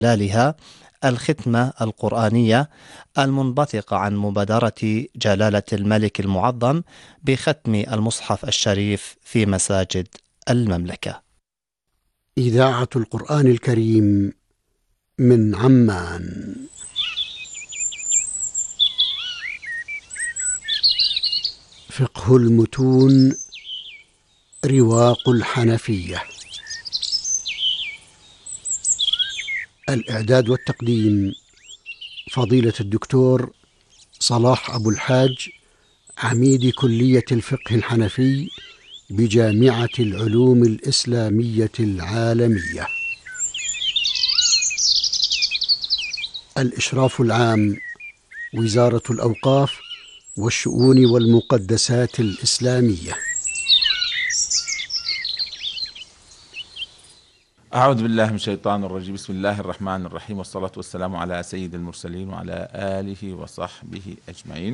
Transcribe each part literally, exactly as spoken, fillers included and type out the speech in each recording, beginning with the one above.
خلالها الختمة القرآنية المنبثقة عن مبادرة جلالة الملك المعظم بختم المصحف الشريف في مساجد المملكة. إذاعة القرآن الكريم من عمان. فقه المتون رواق الحنفية. الإعداد والتقديم فضيلة الدكتور صلاح أبو الحاج، عميد كلية الفقه الحنفي بجامعة العلوم الإسلامية العالمية. الإشراف العام وزارة الأوقاف والشؤون والمقدسات الإسلامية. أعوذ بالله من الشيطان الرجيم. بسم الله الرحمن الرحيم، والصلاة والسلام على سيد المرسلين وعلى آله وصحبه أجمعين.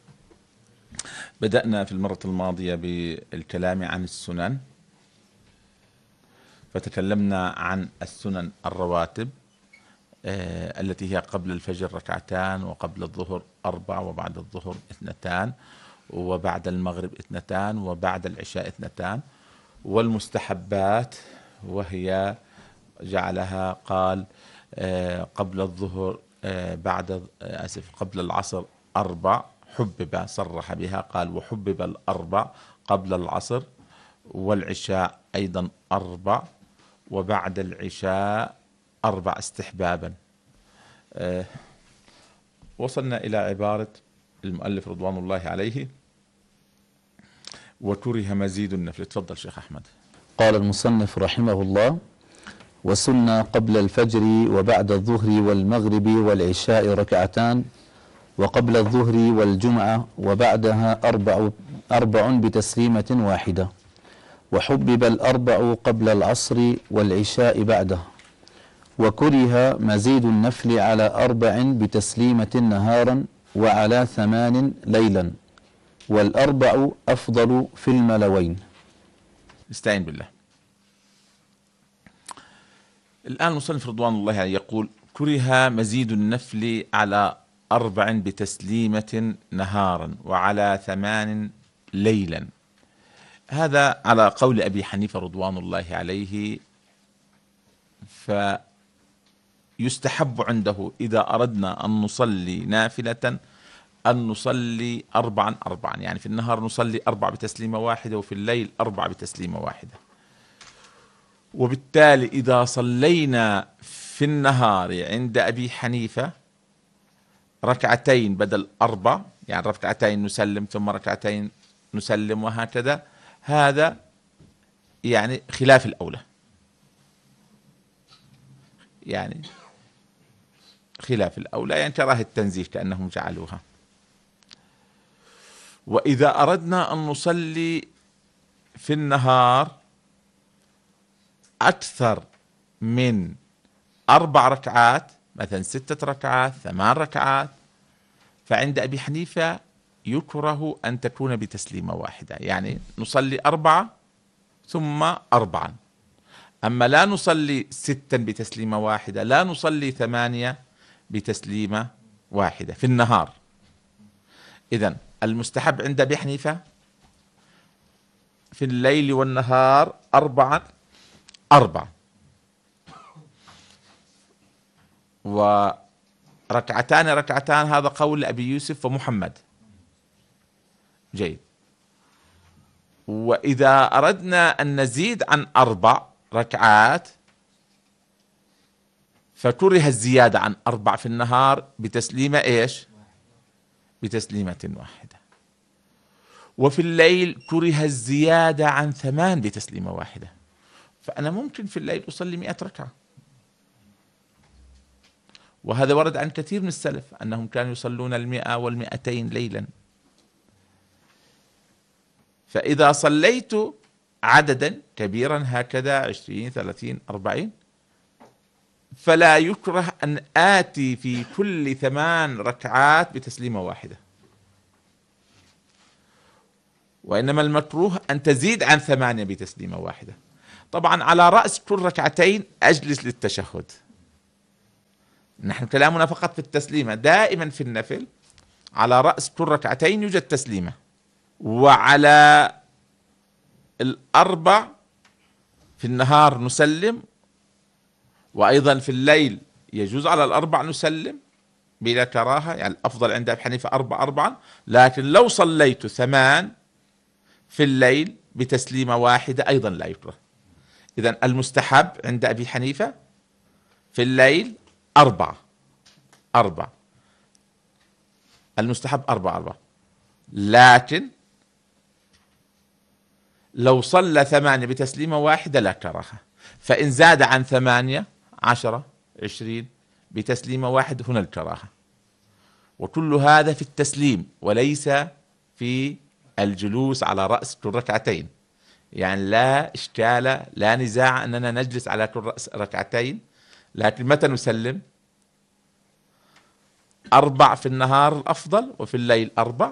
بدأنا في المرة الماضية بالكلام عن السنن، فتكلمنا عن السنن الرواتب آه التي هي قبل الفجر ركعتان، وقبل الظهر أربع، وبعد الظهر اثنتان، وبعد المغرب اثنتان، وبعد العشاء اثنتان. والمستحبات وهي جعلها قال آه قبل الظهر آه بعد آه آسف قبل العصر أربع، حبب صرح بها قال وحبب الأربع قبل العصر، والعشاء أيضا أربع، وبعد العشاء أربع استحبابا. آه وصلنا إلى عبارة المؤلف رضوان الله عليه: وكره مزيد النفل. تفضل شيخ أحمد. قال المصنف رحمه الله: وسنة قبل الفجر وبعد الظهر والمغرب والعشاء ركعتان، وقبل الظهر والجمعة وبعدها أربع, أربع بتسليمة واحدة، وحبب الأربع قبل العصر والعشاء بعده، وكره مزيد النفل على أربع بتسليمة نهارا وعلى ثمان ليلا، والأربع أفضل في الملوين. استعين بالله. الآن المصنف رضوان الله عليه يقول: كره مزيد النفل على أربع بتسليمة نهارا وعلى ثمان ليلا. هذا على قول أبي حنيفة رضوان الله عليه. فيستحب عنده إذا أردنا أن نصلي نافلة أن نصلي أربعا أربعا، يعني في النهار نصلي أربع بتسليمة واحدة، وفي الليل أربع بتسليمة واحدة. وبالتالي إذا صلينا في النهار عند أبي حنيفة ركعتين بدل أربع، يعني ركعتين نسلم ثم ركعتين نسلم وهكذا، هذا يعني خلاف الأولى، يعني خلاف الأولى، يعني كراهة التنزيه كأنهم جعلوها. وإذا أردنا أن نصلي في النهار أكثر من أربع ركعات، مثلا ستة ركعات، ثمان ركعات، فعند أبي حنيفة يكره أن تكون بتسليمة واحدة، يعني نصلي أربعة ثم أربعا. أما لا نصلي ستا بتسليمة واحدة، لا نصلي ثمانية بتسليمة واحدة في النهار. إذن المستحب عند أبي حنيفة في الليل والنهار أربعا أربعا، وركعتان ركعتان، هذا قول أبي يوسف ومحمد. جيد. وإذا أردنا أن نزيد عن أربع ركعات فكره الزيادة عن أربع في النهار بتسليمة إيش؟ بتسليمة واحدة. وفي الليل كره الزيادة عن ثمان بتسليمة واحدة. فأنا ممكن في الليل أصلي مئة ركعة، وهذا ورد عن كثير من السلف أنهم كانوا يصلون المئة والمئتين ليلا. فإذا صليت عددا كبيرا هكذا عشرين ثلاثين أربعين، فلا يكره أن آتي في كل ثمان ركعات بتسليمة واحدة، وإنما المكروه أن تزيد عن ثمانية بتسليمة واحدة. طبعا على رأس كل ركعتين أجلس للتشهد، نحن كلامنا فقط في التسليمة. دائما في النفل على رأس كل ركعتين يوجد تسليمة، وعلى الأربع في النهار نسلم، وأيضا في الليل يجوز على الأربع نسلم بلا كراهة، يعني الأفضل عند أبي حنيفة أربع أربعا، لكن لو صليت ثمان في الليل بتسليمة واحدة أيضا لا يكره. إذن المستحب عند أبي حنيفة في الليل أربعة أربعة المستحب أربعة أربعة، لكن لو صلى ثمانية بتسليمة واحدة لا كراهة، فإن زاد عن ثمانية عشرة عشرين بتسليمة واحدة هنا الكراهة. وكل هذا في التسليم وليس في الجلوس على رأس كل ركعتين، يعني لا إشكال لا نزاع أننا نجلس على كل رأس ركعتين، لكن متى نسلم؟ أربع في النهار الأفضل، وفي الليل أربع،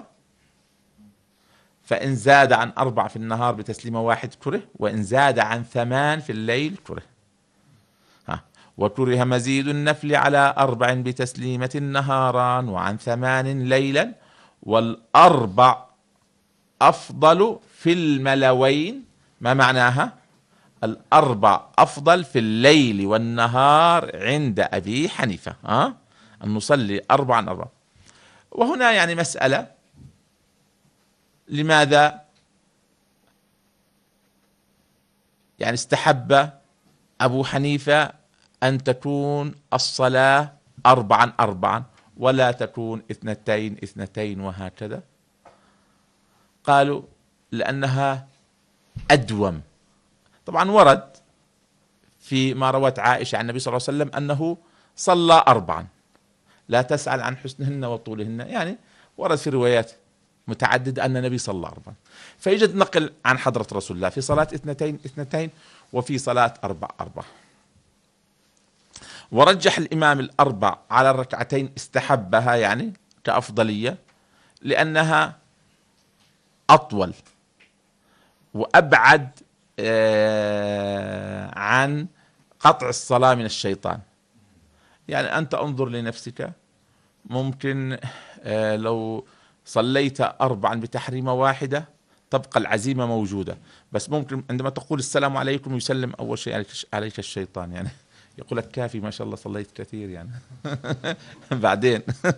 فإن زاد عن أربع في النهار بتسليمة واحد كره، وإن زاد عن ثمان في الليل كره. ها. وكره مزيد النفل على أربع بتسليمة نهارا وعن ثمان ليلا، والأربع أفضل في الملوين. ما معناها؟ الأربع أفضل في الليل والنهار عند أبي حنيفة، ها؟ أن نصلي أربعا أربعا. وهنا يعني مسألة، لماذا يعني استحب أبو حنيفة أن تكون الصلاة أربعا أربعا ولا تكون اثنتين اثنتين وهكذا؟ قالوا لأنها أدوم. طبعا ورد في ما روت عائشة عن النبي صلى الله عليه وسلم أنه صلى أربعا، لا تسأل عن حسنهن وطولهن، يعني ورد في روايات متعددة أن النبي صلى أربعا، فيوجد نقل عن حضرة رسول الله في صلاة اثنتين اثنتين وفي صلاة أربع أربع. ورجح الإمام الأربع على الركعتين، استحبها يعني كأفضلية، لأنها أطول وأبعد عن قطع الصلاة من الشيطان. يعني أنت انظر لنفسك، ممكن لو صليت أربعا بتحريمة واحدة تبقى العزيمة موجودة، بس ممكن عندما تقول السلام عليكم يسلم أول شيء عليك الشيطان، يعني يقول لك كافي ما شاء الله صليت كثير يعني بعدين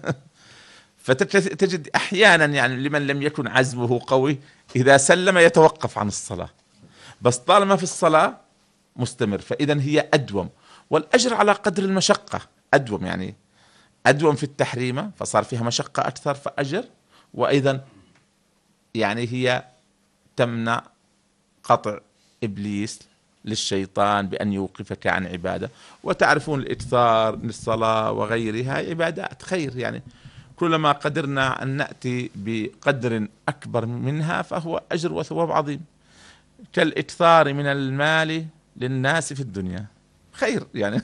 فتجد أحيانا يعني لمن لم يكن عزمه قوي إذا سلم يتوقف عن الصلاة، بس طالما في الصلاة مستمر، فإذا هي أدوم، والأجر على قدر المشقة أدوم، يعني أدوم في التحريمة فصار فيها مشقة أكثر فأجر، وأيضا يعني هي تمنع قطع إبليس للشيطان بأن يوقفك عن عبادة. وتعرفون الإكثار من الصلاة وغيرها عبادات خير، يعني كلما قدرنا أن نأتي بقدر أكبر منها فهو أجر وثواب عظيم، كالإكثار من المال للناس في الدنيا خير يعني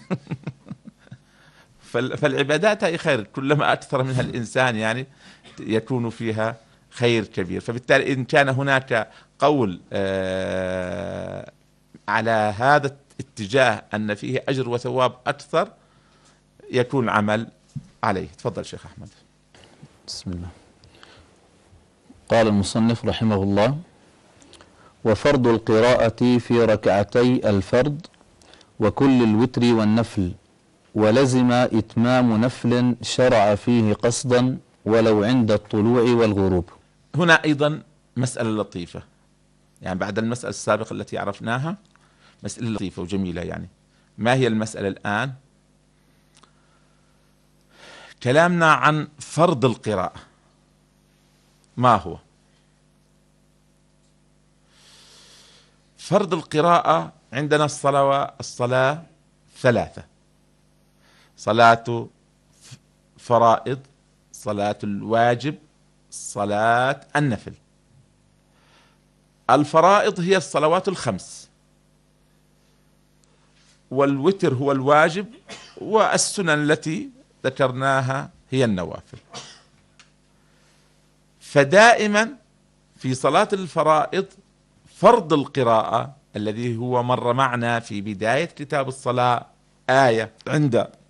فالعبادات هي خير، كلما أكثر منها الإنسان يعني يكون فيها خير كبير. فبالتالي إن كان هناك قول آه على هذا الاتجاه أن فيه أجر وثواب أكثر يكون عمل عليه. تفضل شيخ أحمد. بسم الله. قال المصنف رحمه الله: وفرض القراءة في ركعتي الفرض وكل الوتر والنفل، ولزم إتمام نفل شرع فيه قصدا ولو عند الطلوع والغروب. هنا أيضا مسألة لطيفة، يعني بعد المسألة السابقة التي عرفناها مسألة لطيفة وجميلة. يعني ما هي المسألة الآن؟ كلامنا عن فرض القراءة ما هو؟ فرض القراءة عندنا الصلاة الصلاة ثلاثة: صلاة فرائض، صلاة الواجب، صلاة النفل. الفرائض هي الصلوات الخمس، والوتر هو الواجب، والسنن التي ذكرناها هي النوافل. فدائما في صلاة الفرائض فرض القراءة الذي هو مر معنا في بداية كتاب الصلاة آية عند